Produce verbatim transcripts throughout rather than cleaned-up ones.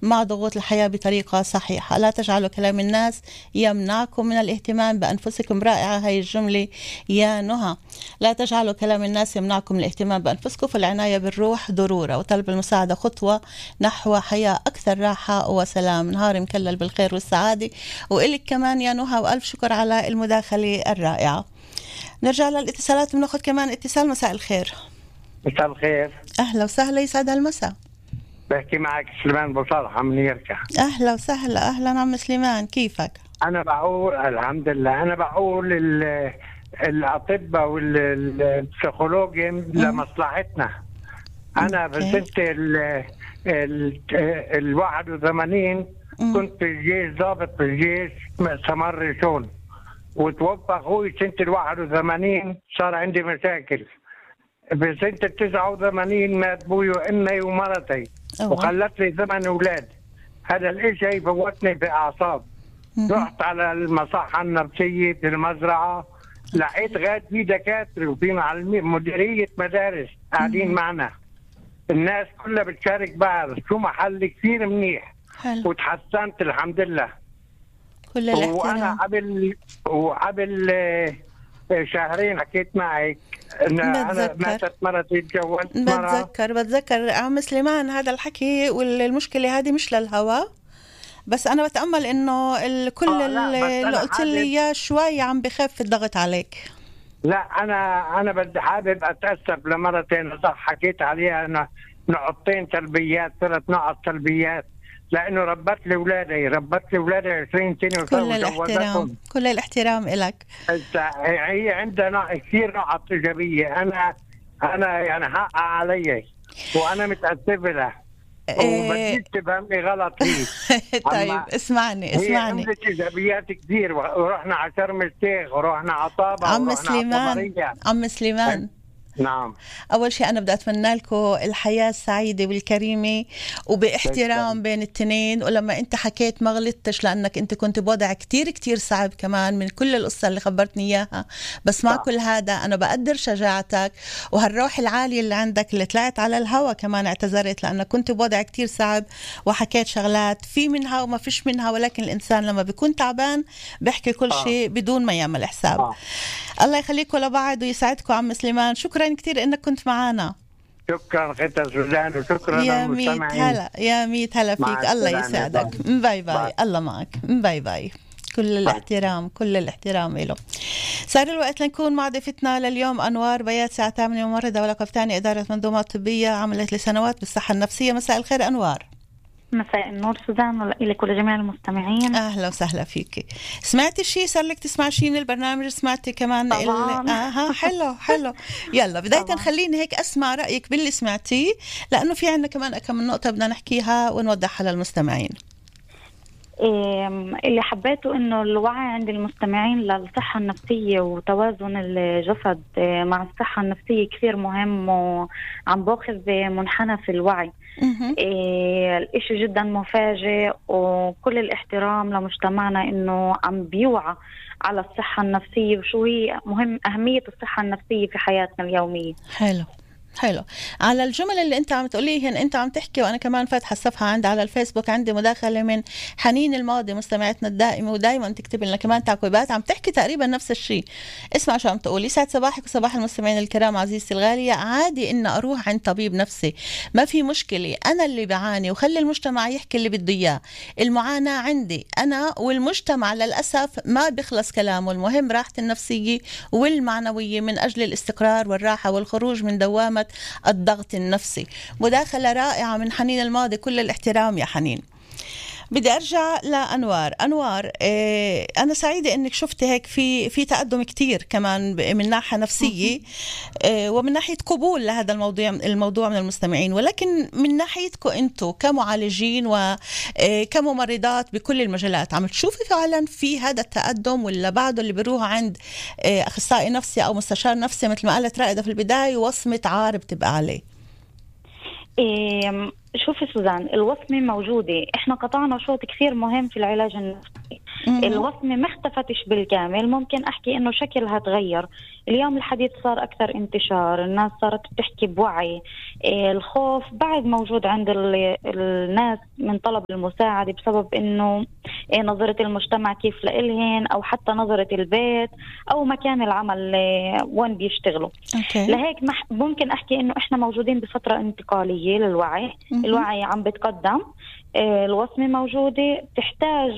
مع ضغوط الحياة بطريقة صحيحة. لا تجعلوا كلام الناس يمنعكم من الاهتمام بأنفسكم. رائعة هاي الجملة يا نهى. لا تجعلوا كلام الناس يمنعكم من الاهتمام بأنفسكم، فالعناية بالروح ضرورة، وطلب المساعدة خطوة نحو حياة أكثر راحة وسلام. نهار مكلل بالخير والسعادة. وإلك كمان يا نهى، وألف شكر على المداخلة الرائعة. نرجع للاتصالات وناخذ كمان اتصال. مساء الخير. مساء الخير. أهلا وسهلا، يسعد المساء. بحكي معك سليمان بوصالحة من يركع. أهلا وسهلا. أهلا عم سليمان، كيفك؟ أنا بقول الحمد لله. أنا بقول الأطباء والبسيكولوجي لمصلحتنا. أنا بسنة ال واحد وثمانين كنت في الجيش، ضابط في الجيش سمر شون، وتوفى أخوي سنة ال واحد وثمانين. صار عندي مشاكل. بسنة ال تسعة وثمانين مات أبوي وأمي ومرتي، وخلت لي ثمان أولاد. هذا الإشي فوتني في أعصاب. رحت على المصحة النفسية في المزرعة، لقيت غاد في دكاترة وفي معلمين مديرية مدارس قاعدين معنا. الناس كلها بتشارك بعض. شو محل كثير منيح. حلو. وتحسنت الحمد لله. كل الاحترام. وأنا قبل وقبل شهرين حكيت معك إن أنا ماتت مرتي، تجوزت مرة. بتذكر بتذكر عم سليمان هذا الحكي، والمشكلة هذه مش للهوا، بس أنا بتأمل إنه كل آه اللي قلت لي إياه شوي عم بخف الضغط عليك. لا أنا أنا بدي حابب أتأسف لمرتين صح حكيت عليها أنا نقطتين سلبيات، ثلاث نقط سلبيات، لأنه ربت لي أولادي ربت لي أولادي عشرين سنة. كل الاحترام كل الاحترام إلك. هي عندنا كثير نقط إيجابية. أنا أنا يعني حق علي وأنا متأسف لها. وبديش تفهمني غلط هي. طيب اسمعني اسمعني. هي عملت إيجابيات كثير، ورحنا على شرم الشيخ ورحنا على طابة عم سليمان. عم سليمان نعم. أول شيء أنا بدي أتمنى لكم الحياة السعيدة والكريمة وباحترام بين التنين. ولما أنت حكيت ما غلطتش، لأنك أنت كنت بوضع كتير كتير صعب كمان من كل القصة اللي خبرتني إياها. بس مع كل هذا أنا بقدر شجاعتك وهالروح العالية اللي عندك، اللي طلعت على الهوا كمان اعتذرت، لأنك كنت بوضع كتير صعب وحكيت شغلات في منها وما فيش منها. ولكن الإنسان لما بيكون تعبان بيحكي كل آه. شيء بدون ما يعمل حساب. آه. الله يخليكم لبعض ويسعدكم عم سليمان. شكرا كتير انك كنت معنا. شكرا خيتا سوزان، وشكرا يا ميت هلا. يا ميت هلا فيك. الله يسعدك. باي باي, باي. الله معك. باي باي. كل الاحترام كل الاحترام له. صار الوقت لنكون مع ضيفتنا لليوم أنوار بيات، ساعة ثامنة ممرضة ولقب ثاني إدارة منظومات طبية، عملت لسنوات بالصحة النفسية. مساء الخير أنوار. مساء النور سوزان، ولك ولجميع المستمعين. اهلا وسهلا فيك. سمعتي شيء؟ صار لك تسمع شيء من البرنامج؟ سمعتي كمان ال... اها حلو حلو. يلا بدايه طبعاً. خليني هيك اسمع رايك باللي سمعتيه، لانه في عندنا كمان كم من نقطه بدنا نحكيها ونوضحها للمستمعين. اللي حبيته انه الوعي عند المستمعين للصحة النفسية وتوازن الجسد مع الصحة النفسية كثير مهم، وعم باخذ منحنى في الوعي. إيه الاشي جدا مفاجئ، وكل الاحترام لمجتمعنا انه عم بيوعى على الصحة النفسية وشو هي مهم أهمية الصحة النفسية في حياتنا اليومية. حلو حلو. على الجمل اللي انت عم تقوليهن انت عم تحكي، وانا كمان فاتحه الصفحه عندي على الفيسبوك، عندي مداخله من حنين الماضي مستمعتنا الدائمه، ودائما تكتب لنا كمان تعقيبات عم تحكي تقريبا نفس الشيء. اسمع شو عم تقولي. سعد صباحك وصباح المستمعين الكرام. عزيزتي الغاليه، عادي ان اروح عند طبيب نفسي، ما في مشكله. انا اللي بعاني وخلي المجتمع يحكي اللي بده اياه. المعاناه عندي انا والمجتمع للاسف ما بيخلص كلامه. المهم راحتي النفسيه والمعنويه من اجل الاستقرار والراحه والخروج من دوامه الضغط النفسي. مداخلة رائعة من حنين الماضي، كل الاحترام يا حنين. بدي أرجع لأنوار. أنوار إيه، أنا سعيدة إنك شفت هيك في في تقدم كتير كمان من ناحية نفسية إيه، ومن ناحية قبول لهذا الموضوع الموضوع من المستمعين. ولكن من ناحيتكم أنتم كمعالجين وكممرضات بكل المجالات، عم تشوفي فعلا في هذا التقدم، ولا بعده اللي بيروح عند إيه أخصائي نفسي أو مستشار نفسي مثل ما قالت رائدة في البداية وصمة عار بتبقى عليه؟ إيه شوفي سوزان، الوصمة موجودة. احنا قطعنا شوط كثير مهم في العلاج النفسي. الوصمة ما اختفتش بالكامل، ممكن احكي انه شكلها تغير. اليوم الحديث صار أكثر انتشار، الناس صارت بتحكي بوعي. الخوف بعد موجود عند الناس من طلب المساعدة بسبب إنه نظرة المجتمع كيف لإلهن، أو حتى نظرة البيت أو مكان العمل وين بيشتغلوا. أوكي. لهيك ممكن أحكي إنه إحنا موجودين بفترة انتقالية للوعي. م- الوعي عم بتقدم، الوصمة موجودة، تحتاج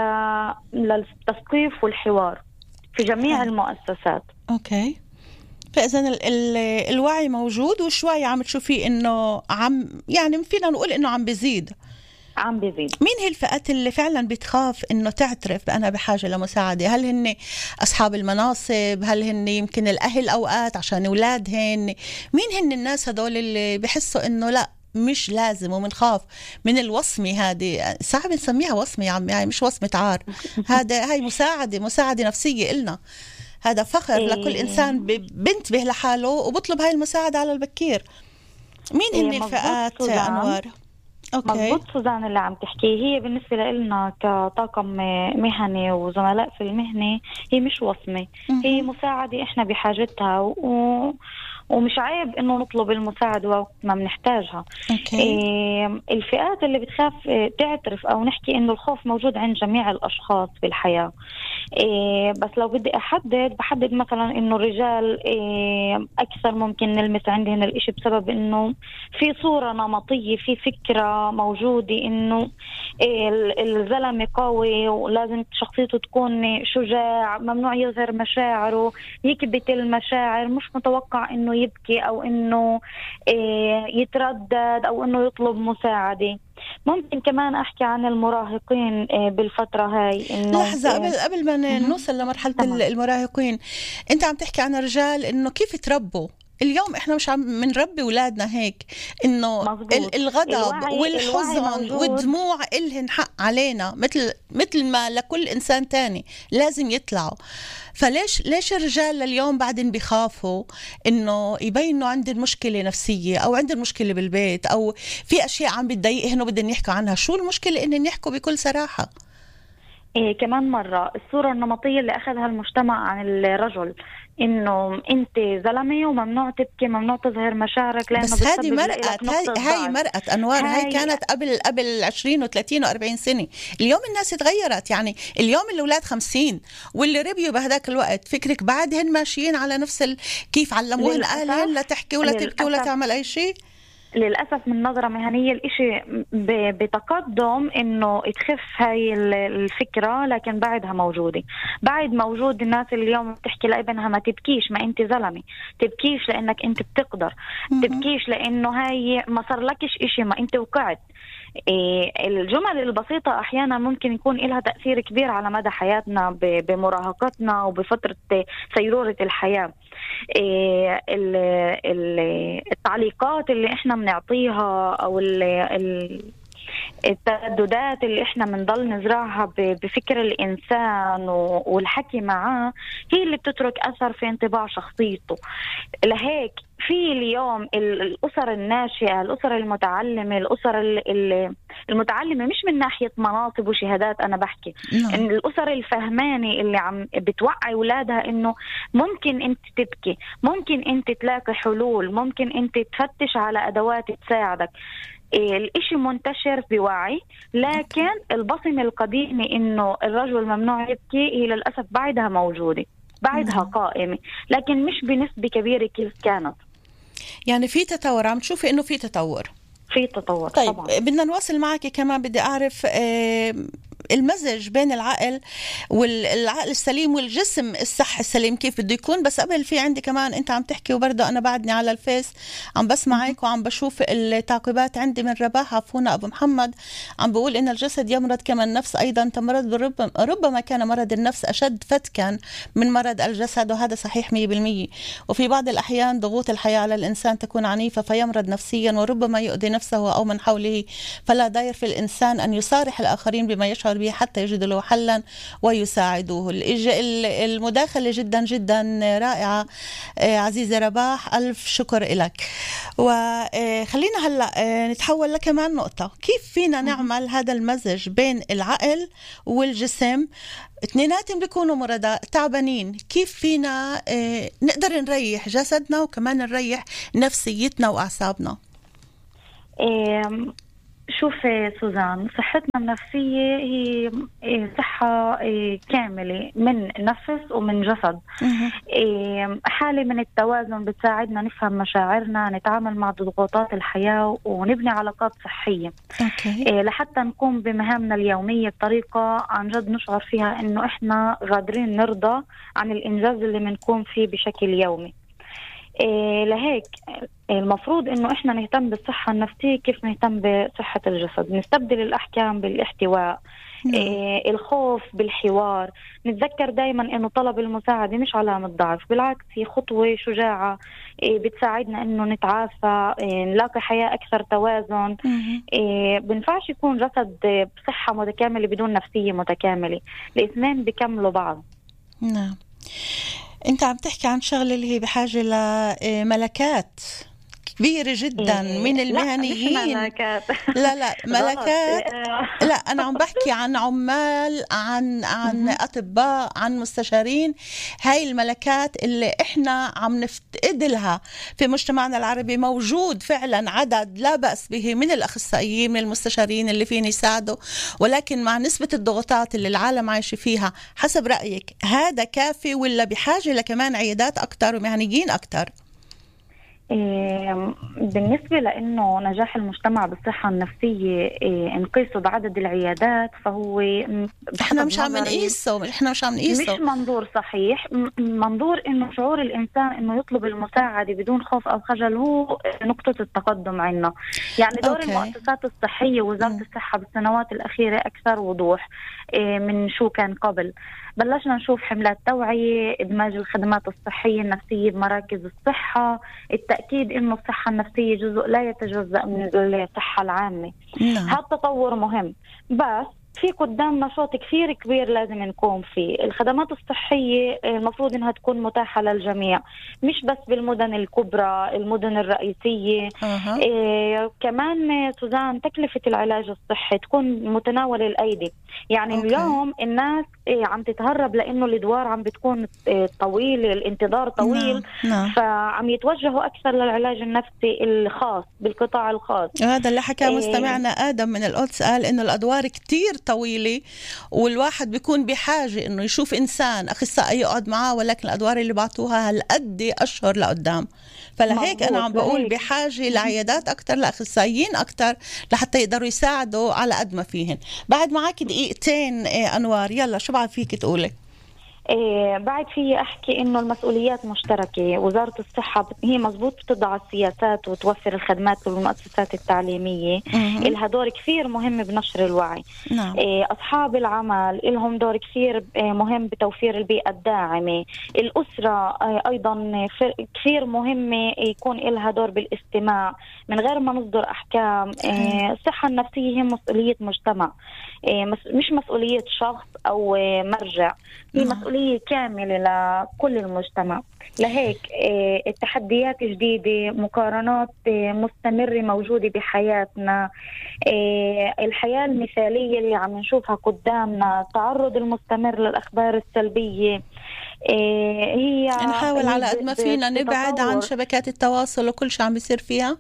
للتثقيف والحوار في جميع المؤسسات. أوكي. فإذا ال- ال- الوعي موجود، وشوي عم تشوفي إنه عم يعني فينا نقول إنه عم بيزيد عم بيزيد. مين هي الفئات اللي فعلا بتخاف إنه تعترف بأنا بحاجة لمساعدة؟ هل هن أصحاب المناصب؟ هل هن يمكن الأهل أوقات عشان أولادهن؟ مين هن الناس هدول اللي بحسوا إنه لا مش لازم ومنخاف من الوصمة هذه؟ صعب نسميها وصمة يا عمي، هاي مش وصمة عار، هذا هاي مساعدة مساعدة نفسية إلنا. هذا فخر إيه. لكل إنسان بنتبه لحاله وبطلب هاي المساعدة على البكير. مين هن إيه الفئات أنوار؟ أوكي. مضبوط سوزان اللي عم تحكي. هي بالنسبة لنا كطاقم مهني وزملاء في المهنة هي مش وصمة، هي مساعدة إحنا بحاجتها، و... ومش عيب إنه نطلب المساعدة وقت ما بنحتاجها. إيه الفئات اللي بتخاف تعترف أو نحكي إنه الخوف موجود عند جميع الأشخاص في الحياة. إيه بس لو بدي أحدد بحدد مثلا إنه الرجال إيه أكثر ممكن نلمس عندهم الإشي بسبب إنه في صورة نمطية، في فكرة موجودة إنه إيه الزلمة قوي ولازم شخصيته تكون شجاع، ممنوع يظهر مشاعره، يكبت المشاعر، مش متوقع إنه يبكي أو إنه إيه يتردد أو إنه يطلب مساعدة. ممكن كمان أحكي عن المراهقين بالفترة هاي. إنه لحظة قبل قبل ما نوصل لمرحلة تمام. المراهقين، أنت عم تحكي عن الرجال إنه كيف تربوا. اليوم إحنا مش عم منربي أولادنا هيك، إنه الغضب والحزن والدموع إلهن حق علينا مثل مثل ما لكل إنسان تاني لازم يطلعوا. فليش ليش الرجال اليوم بعدين بيخافوا إنه يبينوا عندهم مشكلة نفسية أو عندهم مشكلة بالبيت أو في أشياء عم بتضايقهم وبدهم يحكوا عنها؟ شو المشكلة إنهم يحكوا بكل صراحة؟ إيه كمان مرة الصورة النمطية اللي أخذها المجتمع عن الرجل إنه أنت زلمة وممنوع تبكي، ممنوع تظهر مشاعرك، لأنه بس هذه مرأة، هاي, هاي مرأة أنوار، هاي, هاي كانت قبل قبل عشرين وثلاثين وأربعين سنة. اليوم الناس تغيرت، يعني اليوم الأولاد خمسين واللي ربيوا بهذاك الوقت فكرك بعدهن ماشيين على نفس ال... كيف علموهن أهلهن لا تحكي ولا تبكي ولا تعمل أي شيء. للأسف من نظرة مهنية الإشي بتقدم إنه تخف هاي الفكرة، لكن بعدها موجودة. بعد موجود الناس اللي اليوم بتحكي لابنها ما تبكيش، ما أنت زلمة، تبكيش لأنك أنت بتقدر، تبكيش لأنه هاي ما صار لكش إشي، ما أنت وقعت. إيه الجمل البسيطة أحيانا ممكن يكون لها تأثير كبير على مدى حياتنا بمراهقتنا وبفترة سيرورة الحياة. إيه التعليقات اللي إحنا بنعطيها أو الترددات اللي إحنا بنضل نزرعها بفكر الإنسان والحكي معاه هي اللي بتترك أثر في انطباع شخصيته. لهيك في اليوم الأسر الناشئة، الأسر المتعلمة، الأسر المتعلمة مش من ناحية مناصب وشهادات، أنا بحكي إن الأسر الفهمانة اللي عم بتوعي أولادها إنه ممكن أنت تبكي، ممكن أنت تلاقي حلول، ممكن أنت تفتش على أدوات تساعدك. الاشي منتشر بوعي، لكن البصمة القديمة إنه الرجل ممنوع يبكي هي للأسف بعدها موجودة، بعدها قائمة، لكن مش بنسبة كبيرة كيف كانت. يعني في تطور، عم تشوفي إنه في تطور؟ في تطور. طيب طبعا. بدنا نواصل معك كمان، بدي أعرف آه المزج بين العقل والعقل السليم والجسم الصح السليم كيف بده يكون. بس قبل في عندي كمان، انت عم تحكي وبرضه انا بعدني على الفيس عم بسمعك وعم بشوف التعقيبات عندي من رباح عفونا ابو محمد، عم بقول ان الجسد يمرض كما النفس ايضا تمرض، بربما ربما كان مرض النفس اشد فتكا من مرض الجسد، وهذا صحيح مية بالمية. وفي بعض الاحيان ضغوط الحياه على الانسان تكون عنيفه فيمرض نفسيا وربما يؤذي نفسه او من حوله، فلا ضير في الانسان ان يصارح الاخرين بما يشعر التربية حتى يجدوا له حلا ويساعدوه. المداخلة جدا جدا رائعة عزيزة رباح، ألف شكر لك. وخلينا هلأ نتحول لكمان نقطة، كيف فينا نعمل هذا المزج بين العقل والجسم؟ اثنيناتهم بيكونوا مرضى تعبانين، كيف فينا نقدر نريح جسدنا وكمان نريح نفسيتنا وأعصابنا؟ شوفي سوزان، صحتنا النفسية هي صحة كاملة من نفس ومن جسد. حالة من التوازن بتساعدنا نفهم مشاعرنا، نتعامل مع ضغوطات الحياة ونبني علاقات صحية. أوكي. لحتى نقوم بمهامنا اليومية بطريقة عن جد نشعر فيها إنه إحنا قادرين نرضى عن الإنجاز اللي بنقوم فيه بشكل يومي. إيه لهيك المفروض انه احنا نهتم بالصحة النفسية كيف نهتم بصحة الجسد. نستبدل الاحكام بالاحتواء، إيه الخوف بالحوار. نتذكر دايما انه طلب المساعدة مش علامة ضعف، بالعكس هي خطوة شجاعة إيه بتساعدنا انه نتعافى، إيه نلاقي حياة اكثر توازن. إيه بنفعش يكون جسد بصحة متكاملة بدون نفسية متكاملة، الاثنين بيكملوا بعض. نعم. انت عم تحكي عن شغله اللي هي بحاجه لملكات كبيرة جدا من المهنيين. لا ملكات. لا لا ملكات. لا أنا عم بحكي عن عمال، عن عن أطباء، عن مستشارين. هاي الملكات اللي إحنا عم نفتقد لها في مجتمعنا العربي. موجود فعلا عدد لا بأس به من الأخصائيين، من المستشارين اللي فين يساعدوا، ولكن مع نسبة الضغوطات اللي العالم عايش فيها، حسب رأيك هذا كافي ولا بحاجة لكمان عيادات أكتر ومهنيين أكتر؟ بالنسبة لأنه نجاح المجتمع بالصحة النفسية نقيسه بعدد العيادات، فهو احنا مش عم نقيسه، احنا مش عم نقيسه، مش منظور صحيح. منظور انه شعور الانسان انه يطلب المساعدة بدون خوف او خجل هو نقطة التقدم عنا. يعني دور أوكي. المؤسسات الصحية ووزارة م. الصحة بالسنوات الأخيرة أكثر وضوح من شو كان قبل. بلشنا نشوف حملات توعية، إدماج الخدمات الصحية النفسية بمراكز الصحة، التأكيد إنه الصحة النفسية جزء لا يتجزأ من الصحة العامة. هذا تطور مهم، بس في قدام نشاط كثير كبير لازم نقوم فيه. الخدمات الصحية المفروض إنها تكون متاحة للجميع، مش بس بالمدن الكبرى، المدن الرئيسية. أه. إيه كمان سوزان تكلفة العلاج الصحي تكون متناول الأيدي. يعني أوكي. اليوم الناس إيه عم تتهرب لأنه الأدوار عم بتكون إيه طويلة، الانتظار طويل. نعم. فعم يتوجهوا أكثر للعلاج النفسي الخاص بالقطاع الخاص. هذا اللي حكى إيه مستمعنا آدم من القدس، قال إنه الأدوار كتير طويلة والواحد بيكون بحاجة إنه يشوف إنسان أخصائي يقعد معاه، ولكن الأدوار اللي بعطوها هالقد أشهر لقدام. فلهيك أنا عم بقول بحاجة لعيادات أكتر، لأخصائيين أكتر، لحتى يقدروا يساعدوا على قد ما فيهن. بعد معك دقيقتين أنوار، يلا شو بعد فيك تقولي؟ إيه بعد في أحكي إنه المسؤوليات مشتركة. وزارة الصحة هي مزبوط بتضع السياسات وتوفر الخدمات والمؤسسات التعليمية، إلها دور كثير مهم بنشر الوعي. نعم. إيه أصحاب العمل إلهم دور كثير مهم بتوفير البيئة الداعمة. الأسرة أيضا كثير مهمة يكون إلها دور بالاستماع من غير ما نصدر أحكام. إيه الصحة النفسية هي مسؤولية مجتمع، إيه مش مسؤولية شخص أو مرجع، هي مسؤولية كاملة لكل المجتمع. لهيك التحديات جديدة، مقارنات مستمرة موجودة بحياتنا، الحياة المثالية اللي عم نشوفها قدامنا، التعرض المستمر للأخبار السلبية. هي نحاول على قد ما فينا نبعد عن شبكات التواصل وكل شيء عم بيصير فيها.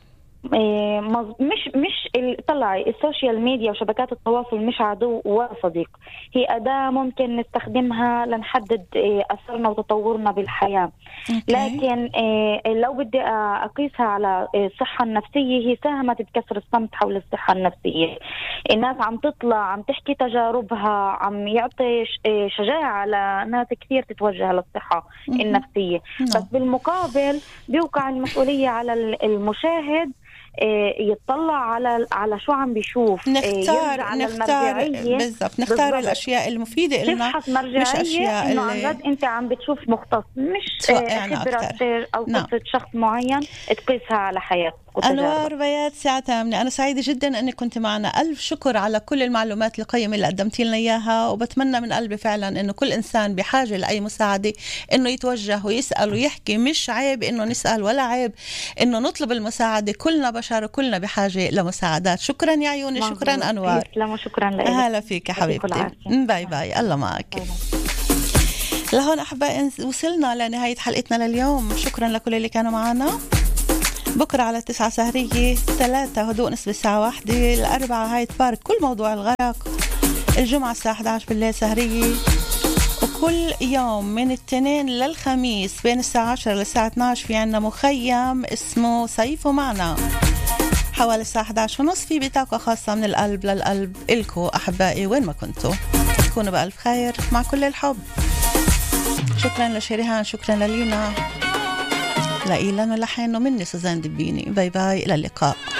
مش مش طلعي السوشيال ميديا وشبكات التواصل مش عدو ولا صديق، هي أداة ممكن نستخدمها لنحدد أثرنا وتطورنا بالحياة. أوكي. لكن لو بدي أقيسها على الصحة النفسية، هي ساهمت بكسر الصمت حول الصحة النفسية. الناس عم تطلع عم تحكي تجاربها، عم يعطي شجاعة لناس كثير تتوجه للصحة النفسية. بس بالمقابل بيوقع المسؤولية على المشاهد يتطلع على على شو عم بيشوف، نختار نختار بالضبط نختار الاشياء المفيده لنا، مش اشياء انه عن جد انت عم بتشوف مختص، مش خبره او قصه شخص معين تقيسها على حياتك. أنوار بيات ساعة ثامنة. أنا سعيدة جدا أنك كنت معنا. ألف شكر على كل المعلومات القيمة اللي قدمتي لنا إياها، وبتمنى من قلبي فعلا أنه كل إنسان بحاجة لأي مساعدة أنه يتوجه ويسأل ويحكي. مش عيب أنه نسأل ولا عيب أنه نطلب المساعدة. كلنا بشر وكلنا بحاجة لمساعدات. شكرا يا عيوني. شكرا أنوار. شكرا لك. هلا فيك يا حبيبتي. باي باي. الله معك. لهون أحبائي وصلنا لنهاية حلقتنا لليوم. شكرا لكل اللي كانوا معنا. بكرة على تسعة سهرية، ثلاثة هدوء نصف الساعة واحدة، الأربعة هاي بارك كل موضوع الغرق، الجمعة الساعة إحدى عشر بالليل سهرية، وكل يوم من الاثنين للخميس بين الساعة عشرة للساعة اثني عشر في عنا مخيم اسمه صيفوا معنا حوالي الساعة إحدى عشر ونص، في بطاقة خاصة من القلب للقلب إلكو أحبائي وين ما كنتوا. تكونوا بألف خير مع كل الحب. شكرا لشريهان، شكرا للينا، لإيلان ولحين ومني سوزان دبيني. باي باي، إلى اللقاء.